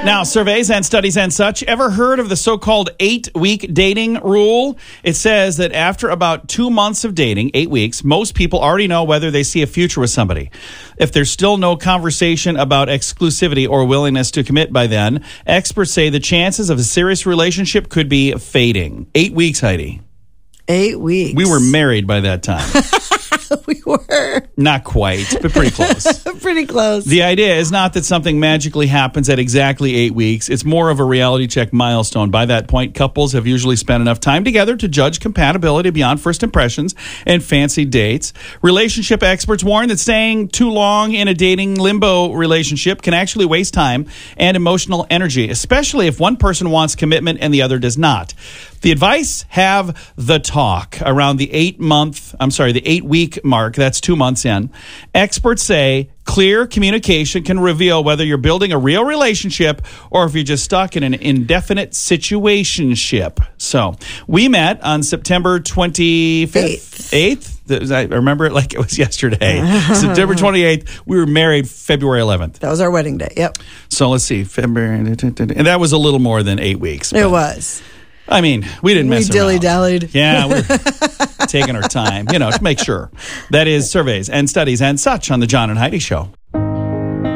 Now, surveys and studies and such. Ever heard of the so-called 8-week dating rule? It says that after about 2 months of dating, 8 weeks, most people already know whether they see a future with somebody. If there's still no conversation about exclusivity or willingness to commit by then, experts say the chances of a serious relationship could be fading. 8 weeks, Heidi. 8 weeks. We were married by that time. We were. Not quite, but pretty close. Pretty close. The idea is not that something magically happens at exactly 8 weeks. It's more of a reality check milestone. By that point, couples have usually spent enough time together to judge compatibility beyond first impressions and fancy dates. Relationship experts warn that staying too long in a dating limbo relationship can actually waste time and emotional energy, especially if one person wants commitment and the other does not. The advice, have the talk around the 8-week mark. That's 2 months in. Experts say clear communication can reveal whether you're building a real relationship or if you're just stuck in an indefinite situationship. So we met on September 25th. 8th? I remember it like it was yesterday. September 28th. We were married February 11th. That was our wedding day. Yep. So let's see. February. And that was a little more than 8 weeks. It was. I mean, we didn't mess around. We dilly-dallied. Yeah, we're taking our time, to make sure. That is surveys and studies and such on the John and Heidi Show.